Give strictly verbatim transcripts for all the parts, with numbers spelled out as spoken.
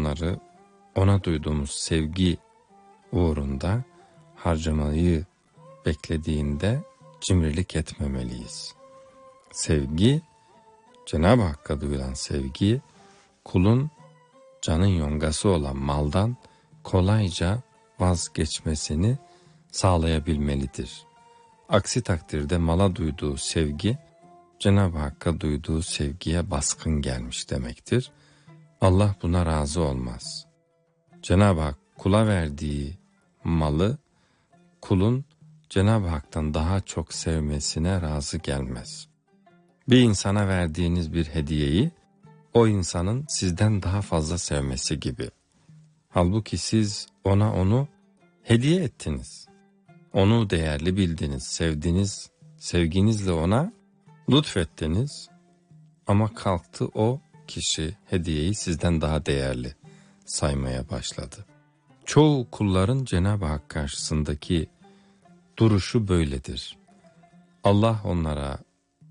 onları, ona duyduğumuz sevgi uğrunda harcamayı beklediğinde cimrilik etmemeliyiz. Sevgi, Cenab-ı Hakk'a duyulan sevgi, kulun canın yongası olan maldan kolayca vazgeçmesini sağlayabilmelidir. Aksi takdirde mala duyduğu sevgi, Cenab-ı Hakk'a duyduğu sevgiye baskın gelmiş demektir. Allah buna razı olmaz. Cenab-ı Hak kula verdiği malı, kulun Cenab-ı Hak'tan daha çok sevmesine razı gelmez. Bir insana verdiğiniz bir hediyeyi, o insanın sizden daha fazla sevmesi gibi. Halbuki siz ona onu hediye ettiniz. Onu değerli bildiniz, sevdiniz, sevginizle ona lütfettiniz. Ama kalktı o kişi hediyeyi sizden daha değerli saymaya başladı. Çoğu kulların Cenab-ı Hak karşısındaki duruşu böyledir. Allah onlara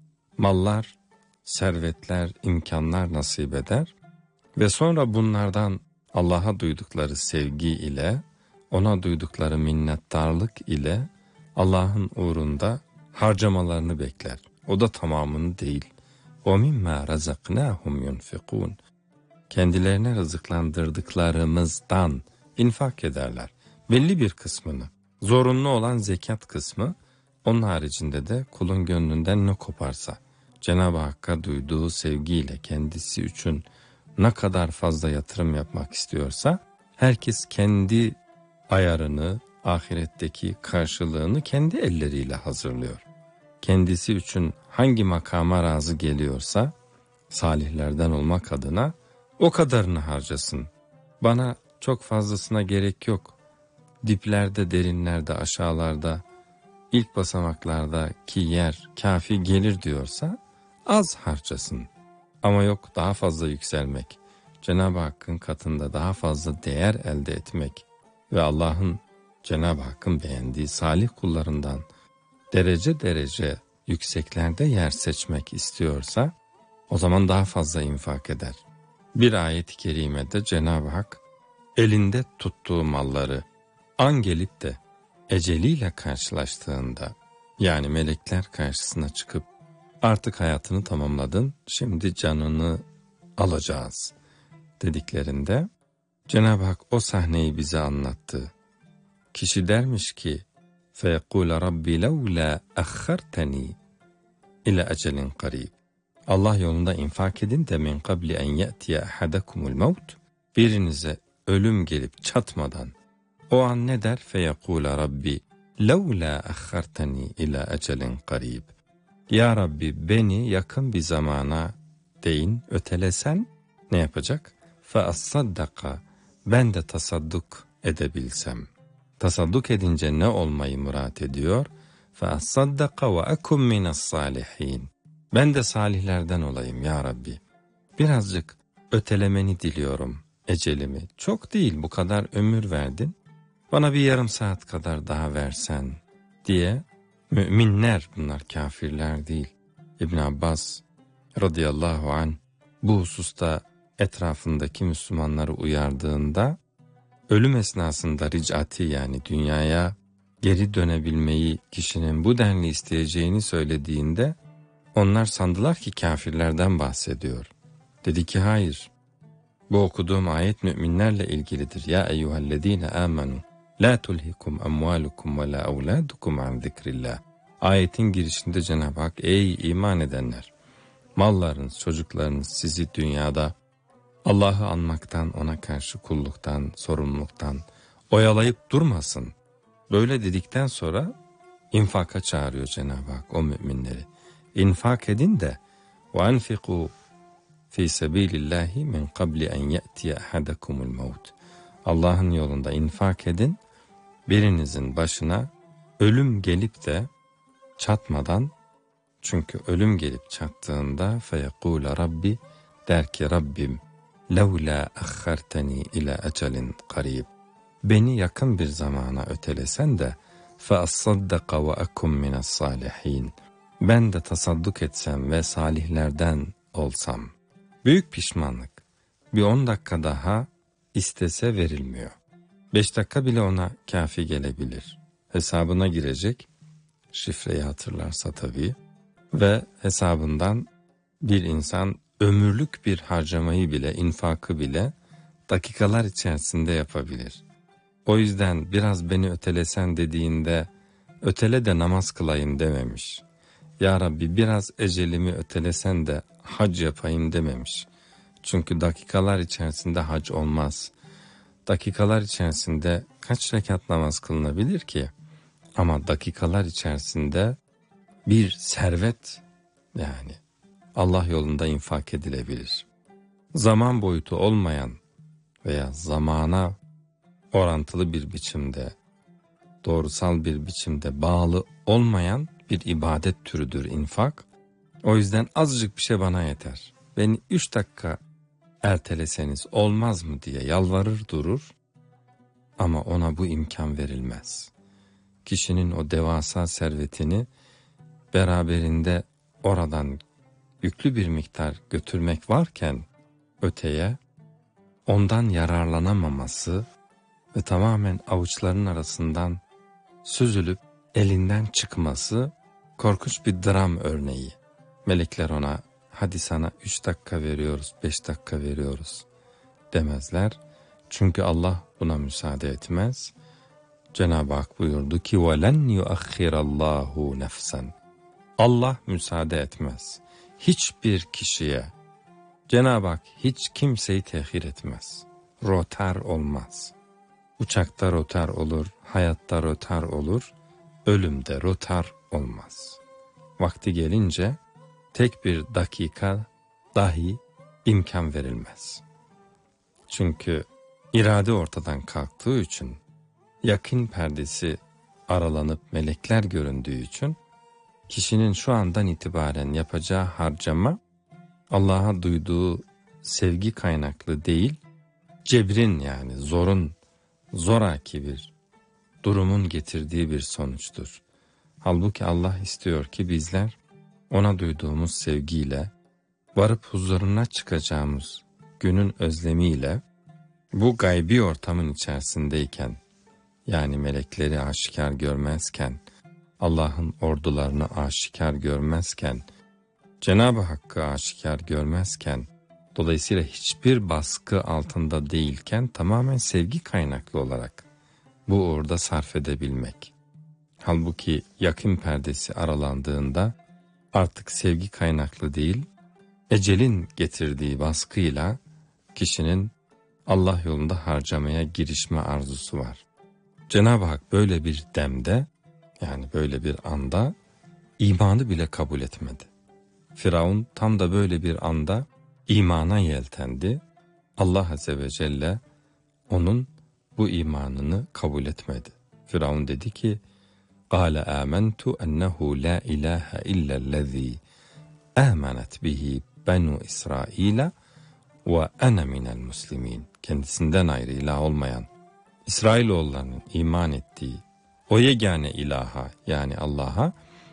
mallar, servetler, imkanlar nasip eder ve sonra bunlardan Allah'a duydukları sevgi ile, ona duydukları minnettarlık ile Allah'ın uğrunda harcamalarını bekler. O da tamamını değil. وَمِمَّا رَزَقْنَاهُمْ يُنْفِقُونَ Kendilerine rızıklandırdıklarımızdan infak ederler. Belli bir kısmını. Zorunlu olan zekat kısmı, onun haricinde de kulun gönlünden ne koparsa, Cenab-ı Hakk'a duyduğu sevgiyle kendisi için ne kadar fazla yatırım yapmak istiyorsa, herkes kendi ayarını, ahiretteki karşılığını kendi elleriyle hazırlıyor. Kendisi için hangi makama razı geliyorsa, salihlerden olmak adına o kadarını harcasın. Bana çok fazlasına gerek yok. Diplerde, derinlerde, aşağılarda, ilk basamaklardaki yer kafi gelir diyorsa az harcasın. Ama yok daha fazla yükselmek, Cenab-ı Hakk'ın katında daha fazla değer elde etmek ve Allah'ın, Cenab-ı Hakk'ın beğendiği salih kullarından derece derece yükseklerde yer seçmek istiyorsa o zaman daha fazla infak eder. Bir ayet-i kerimede Cenab-ı Hak elinde tuttuğu malları an gelip de eceliyle karşılaştığında, yani melekler karşısına çıkıp artık hayatını tamamladın, şimdi canını alacağız dediklerinde Cenab-ı Hak o sahneyi bize anlattı. Kişi dermiş ki فَيَقُولَ رَبِّ لَوْلَا أَخَّرْتَنِي اِلَى اَجَلٍ قَرِيبٍ Allah yolunda infak edin de min qabli en ye'tiye ahadakumul mevt, birinize ölüm gelip çatmadan o an ne der? Feyekula Rabbi levla akhartani ila ecelin qarib. Ya Rabbi beni yakın bir zamana değin ötelesen ne yapacak? Fe as-saddaka, ben de tasadduk edebilsem. Tasadduk edince ne olmayı murat ediyor? Fe as-saddaka ve akum minas salihin. Ben de salihlerden olayım ya Rabbi. Birazcık ötelemeni diliyorum ecelimi. Çok değil, bu kadar ömür verdin. Bana bir yarım saat kadar daha versen diye müminler, bunlar kafirler değil. İbn Abbas radıyallahu anh bu hususta etrafındaki Müslümanları uyardığında ölüm esnasında ricati, yani dünyaya geri dönebilmeyi kişinin bu denli isteyeceğini söylediğinde onlar sandılar ki kafirlerden bahsediyor. Dedi ki hayır, bu okuduğum ayet müminlerle ilgilidir. Ya eyyühellezine amenu la tulhikum amvalukum ve la evladukum an zikrillah. Ayetin girişinde Cenab-ı Hak ey iman edenler, mallarınız, çocuklarınız sizi dünyada Allah'ı anmaktan, ona karşı kulluktan, sorumluluktan oyalayıp durmasın. Böyle dedikten sonra infaka çağırıyor Cenab-ı Hak o müminleri. İnfak edin de وَاَنْفِقُوا فِي سَب۪يلِ اللّٰهِ مِنْ قَبْلِ اَنْ يَأْتِيَ اَحَدَكُمُ الْمَوْتِ. Allah'ın yolunda infak edin, birinizin başına ölüm gelip de çatmadan, çünkü ölüm gelip çattığında فَيَقُولَ Rabbi, der ki Rabbim لَوْلَا أَخَّرْتَنِي اِلَى اَجَلٍ قَرِيبٍ. Beni yakın bir zamana ötelesen de فَأَصَّدَّقَ وَأَكُمْ مِنَ الصَّالِحِينَ. Ben de tasadduk etsem ve salihlerden olsam. Büyük pişmanlık. Bir on dakika daha istese verilmiyor. Beş dakika bile ona kafi gelebilir. Hesabına girecek, şifreyi hatırlarsa tabii, ve hesabından bir insan ömürlük bir harcamayı bile, infakı bile dakikalar içerisinde yapabilir. O yüzden biraz beni ötelesen dediğinde ötele de namaz kılayım dememiş. Ya Rabbi biraz ecelimi ötelesen de hac yapayım dememiş. Çünkü dakikalar içerisinde hac olmaz. Dakikalar içerisinde kaç rekat namaz kılınabilir ki? Ama dakikalar içerisinde bir servet, yani Allah yolunda infak edilebilir. Zaman boyutu olmayan veya zamana orantılı bir biçimde, doğrusal bir biçimde bağlı olmayan bir ibadet türüdür infak. O yüzden azıcık bir şey bana yeter. Beni üç dakika erteleseniz olmaz mı diye yalvarır durur ama ona bu imkan verilmez. Kişinin o devasa servetini beraberinde oradan yüklü bir miktar götürmek varken öteye ondan yararlanamaması ve tamamen avuçlarının arasından süzülüp elinden çıkması korkunç bir dram örneği. Melekler ona hadi sana üç dakika veriyoruz, beş dakika veriyoruz demezler. Çünkü Allah buna müsaade etmez. Cenab-ı Hak buyurdu ki وَلَنْ يُؤَخِّرَ اللّٰهُ نَفْسًا. Allah müsaade etmez. Hiçbir kişiye, Cenab-ı Hak hiç kimseyi tehir etmez. Rotar olmaz. Uçakta rotar olur, hayatta rotar olur, ölümde rotar olmaz. Vakti gelince tek bir dakika dahi imkan verilmez. Çünkü irade ortadan kalktığı için, yakın perdesi aralanıp melekler göründüğü için, kişinin şu andan itibaren yapacağı harcama Allah'a duyduğu sevgi kaynaklı değil, cebrin yani zorun, zoraki bir durumun getirdiği bir sonuçtur. Halbuki Allah istiyor ki bizler ona duyduğumuz sevgiyle, varıp huzuruna çıkacağımız günün özlemiyle, bu gaybi ortamın içerisindeyken, yani melekleri aşikar görmezken, Allah'ın ordularını aşikar görmezken, Cenab-ı Hakk'ı aşikar görmezken, dolayısıyla hiçbir baskı altında değilken tamamen sevgi kaynaklı olarak bu uğurda sarf edebilmek. Halbuki yakın perdesi aralandığında artık sevgi kaynaklı değil, ecelin getirdiği baskıyla kişinin Allah yolunda harcamaya girişme arzusu var. Cenab-ı Hak böyle bir demde, yani böyle bir anda imanı bile kabul etmedi. Firavun tam da böyle bir anda imana yeltendi. Allah Azze ve Celle onun bu imanını kabul etmedi. Firavun dedi ki, قَالَ آمَنْتُ أَنَّهُ لَا إِلَٰهَ إِلَّا الَّذ۪ي آمَنَتْ بِهِ بَنُوا إِسْرَائِيلَ وَأَنَا مِنَ الْمُسْلِمِينَ. Kendisinden ayrı ilah olmayan, İsrailoğullarının iman ettiği o yegane ilaha, yani Allah'a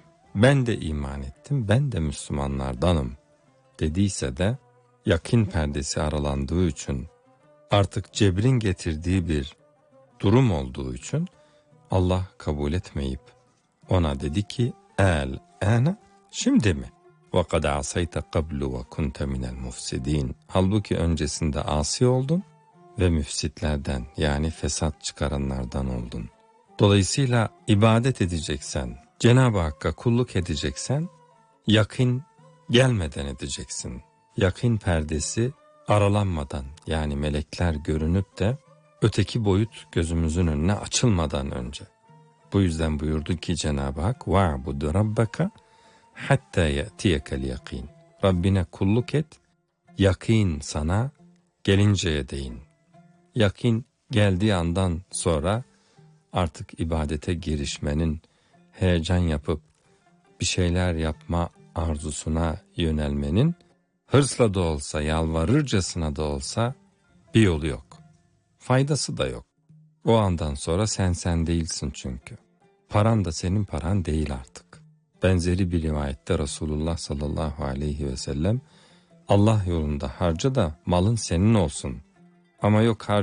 ben de iman ettim, ben de Müslümanlardanım dediyse de yakın perdesi aralandığı için, artık cebrin getirdiği bir durum olduğu için Allah kabul etmeyip ona dedi ki el ana, şimdi mi? وَقَدْ عَصَيْتَ قَبْلُ وَكُنْتَ مِنَ الْمُفْسِد۪ينَ. Halbuki öncesinde asi oldun ve müfsitlerden, yani fesat çıkaranlardan oldun. Dolayısıyla ibadet edeceksen, Cenab-ı Hakk'a kulluk edeceksen, yakın gelmeden edeceksin. Yakın perdesi aralanmadan, yani melekler görünüp de öteki boyut gözümüzün önüne açılmadan önce. Bu yüzden buyurdu ki Cenab-ı Hak وَعْبُدْ رَبَّكَ hatta ye'tiyekel yakin. Rabbine kulluk et, yakin sana gelinceye değin. Yakin geldiği andan sonra artık ibadete girişmenin, heyecan yapıp bir şeyler yapma arzusuna yönelmenin, hırsla da olsa, yalvarırcasına da olsa bir yolu yok. Faydası da yok. O andan sonra sen sen değilsin çünkü. Paran da senin paran değil artık. Benzeri bir rivayette Resulullah sallallahu aleyhi ve sellem, Allah yolunda harca da malın senin olsun. Ama yok harca